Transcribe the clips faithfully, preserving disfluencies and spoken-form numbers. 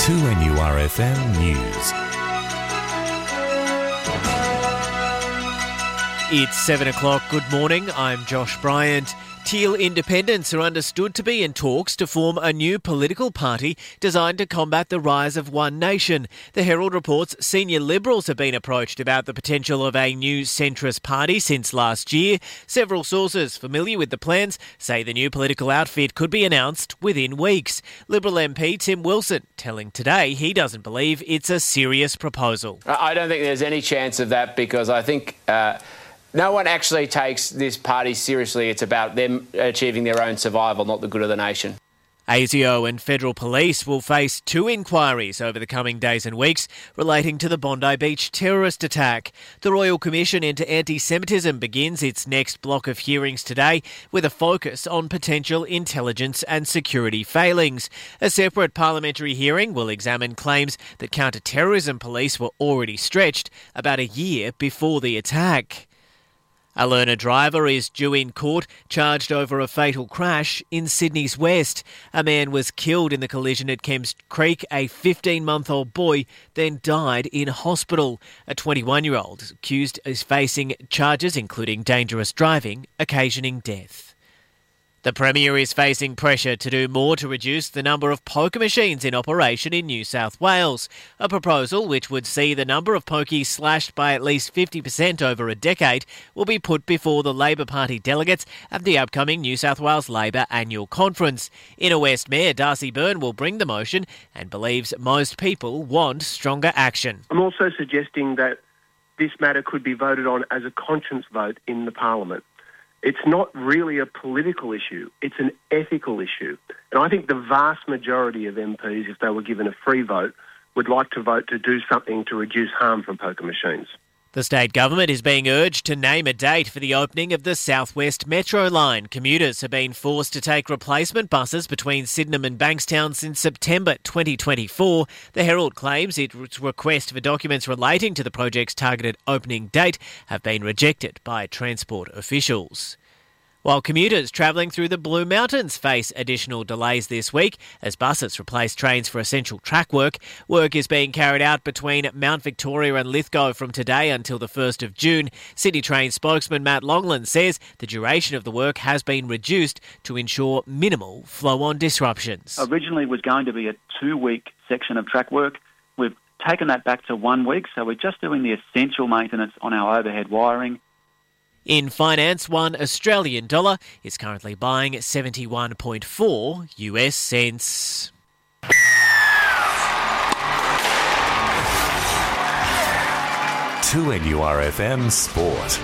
two N U R F M News. It's seven o'clock. Good morning. I'm Josh Bryant. Teal Independents are understood to be in talks to form a new political party designed to combat the rise of One Nation. The Herald reports senior Liberals have been approached about the potential of a new centrist party since last year. Several sources familiar with the plans say the new political outfit could be announced within weeks. Liberal M P Tim Wilson telling Today he doesn't believe it's a serious proposal. I don't think there's any chance of that because I think... Uh No one actually takes this party seriously. It's about them achieving their own survival, not the good of the nation. A S I O and federal police will face two inquiries over the coming days and weeks relating to the Bondi Beach terrorist attack. The Royal Commission into Anti-Semitism begins its next block of hearings today with a focus on potential intelligence and security failings. A separate parliamentary hearing will examine claims that counter-terrorism police were already stretched about a year before the attack. A learner driver is due in court charged over a fatal crash in Sydney's west. A man was killed in the collision at Kemps Creek. A fifteen-month-old boy then died in hospital. A twenty-one-year-old accused is facing charges including dangerous driving, occasioning death. The Premier is facing pressure to do more to reduce the number of poker machines in operation in New South Wales. A proposal which would see the number of pokies slashed by at least fifty percent over a decade will be put before the Labor Party delegates at the upcoming New South Wales Labor Annual Conference. Inner West Mayor Darcy Byrne will bring the motion and believes most people want stronger action. I'm also suggesting that this matter could be voted on as a conscience vote in the Parliament. It's not really a political issue, it's an ethical issue. And I think the vast majority of M Ps, if they were given a free vote, would like to vote to do something to reduce harm from poker machines. The state government is being urged to name a date for the opening of the South West Metro line. Commuters have been forced to take replacement buses between Sydenham and Bankstown since September twenty twenty-four. The Herald claims its request for documents relating to the project's targeted opening date have been rejected by transport officials. While commuters travelling through the Blue Mountains face additional delays this week as buses replace trains for essential track work, work is being carried out between Mount Victoria and Lithgow from today until the first of June. Sydney Train spokesman Matt Longland says the duration of the work has been reduced to ensure minimal flow-on disruptions. Originally it was going to be a two-week section of track work. We've taken that back to one week, so we're just doing the essential maintenance on our overhead wiring. In finance, one Australian dollar is currently buying seventy-one point four U S cents. two N U R F M Sport.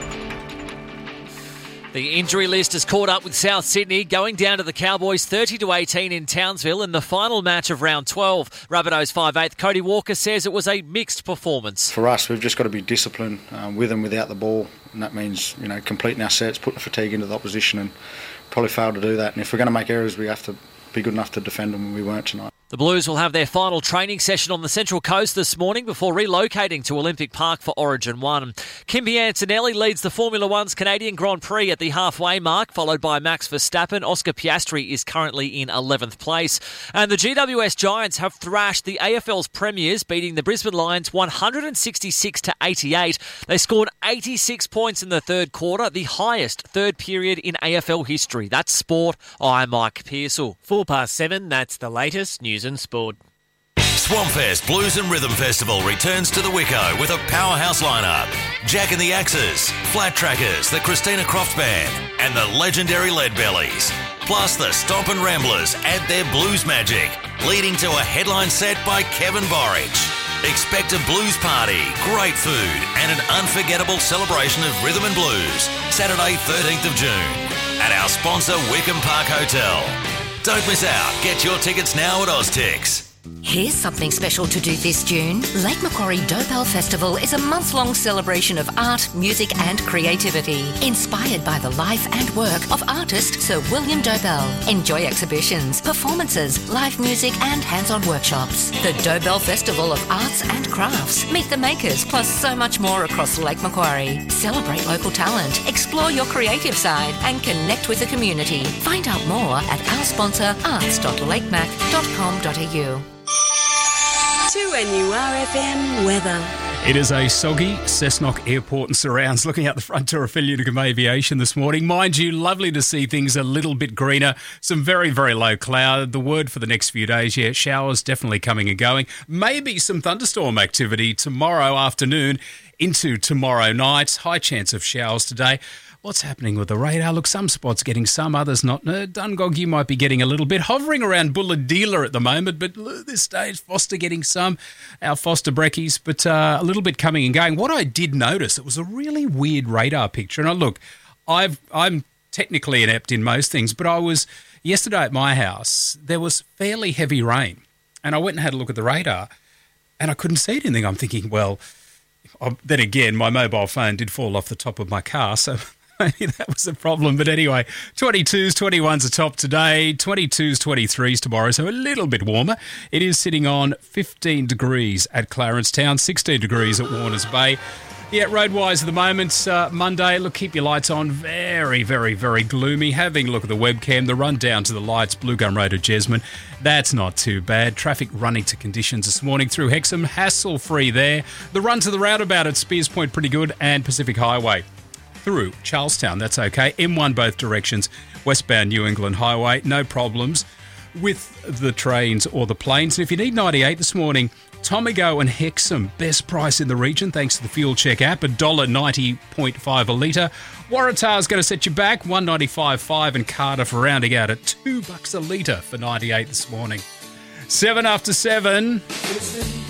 The injury list has caught up with South Sydney, going down to the Cowboys thirty to eighteen in Townsville in the final match of round twelve. Rabbitohs five eighth Cody Walker says it was a mixed performance. For us, we've just got to be disciplined um, with and without the ball, and that means, you know, completing our sets, putting fatigue into the opposition, and probably failed to do that. And if we're going to make errors, we have to be good enough to defend them, and we weren't tonight. The Blues will have their final training session on the Central Coast this morning before relocating to Olympic Park for Origin one. Kimi Antonelli leads the Formula One's Canadian Grand Prix at the halfway mark, followed by Max Verstappen. Oscar Piastri is currently in eleventh place. And the G W S Giants have thrashed the A F L's premiers, beating the Brisbane Lions one hundred sixty-six to eighty-eight. They scored eighty-six points in the third quarter, the highest third period in A F L history. That's sport. I'm Mike Pearsall. Four past seven, that's the latest news and sport. Swampfest Blues and Rhythm Festival returns to the Wicco with a powerhouse lineup. Jack and the Axes, Flat Trackers, the Christina Croft Band, and the legendary Leadbellies. Plus the Stomp and Ramblers add their blues magic, leading to a headline set by Kevin Borich. Expect a blues party, great food, and an unforgettable celebration of rhythm and blues. Saturday, thirteenth of June, at our sponsor Wickham Park Hotel. Don't miss out. Get your tickets now at Oztix. Here's something special to do this June. Lake Macquarie Dobell Festival is a month-long celebration of art, music and creativity, inspired by the life and work of artist Sir William Dobell. Enjoy exhibitions, performances, live music and hands-on workshops. The Dobell Festival of Arts and Crafts. Meet the makers, plus so much more across Lake Macquarie. Celebrate local talent, explore your creative side and connect with the community. Find out more at our sponsor arts dot lake mac dot com dot a u. two N U R F M weather. It is a soggy Cessnock Airport and surrounds. Looking out the front door of Unicum Aviation this morning. Mind you, lovely to see things a little bit greener. Some very, very low cloud. The word for the next few days, yeah, showers definitely coming and going. Maybe some thunderstorm activity tomorrow afternoon into tomorrow night. High chance of showers today. What's happening with the radar? Look, some spots getting some, others not. Uh, Dungog, you might be getting a little bit. Hovering around Bulahdelah at the moment, but at this stage, Foster getting some, our Foster brekkies, but uh, a little bit coming and going. What I did notice, it was a really weird radar picture. And I, look, I've, I'm technically inept in most things, but I was, yesterday at my house, there was fairly heavy rain. And I went and had a look at the radar, and I couldn't see anything. I'm thinking, well, then again, my mobile phone did fall off the top of my car, so maybe that was the problem. But anyway, twenty-twos, twenty-ones are top today, twenty-twos, twenty-threes tomorrow, so a little bit warmer. It is sitting on fifteen degrees at Clarence Town, sixteen degrees at Warners Bay. Yeah, road-wise at the moment, uh, Monday, look, keep your lights on. Very, very, very gloomy. Having a look at the webcam, the run down to the lights, Blue Gum Road to Jesmond, that's not too bad. Traffic running to conditions this morning through Hexham, hassle-free there. The run to the roundabout at Spears Point, pretty good, and Pacific Highway through Charlestown, that's okay. M one both directions, westbound New England Highway, no problems with the trains or the planes. And if you need ninety-eight this morning, Tomago and Hexham, best price in the region thanks to the Fuel Check app, one dollar ninety point five a litre. Waratah's going to set you back, one dollar ninety-five point five, and Cardiff rounding out at two bucks a litre for ninety-eight this morning. Seven after seven.